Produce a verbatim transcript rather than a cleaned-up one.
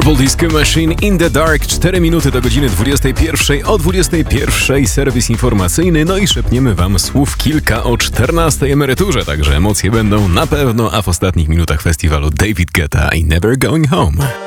Purple Disco Machine in the Dark. cztery minuty do godziny dwudziestej pierwszej. O dwudziestej pierwszej serwis informacyjny. No i szepniemy wam słów kilka o czternastej emeryturze. Także emocje będą na pewno, a w ostatnich minutach festiwalu David Guetta i Never Going Home.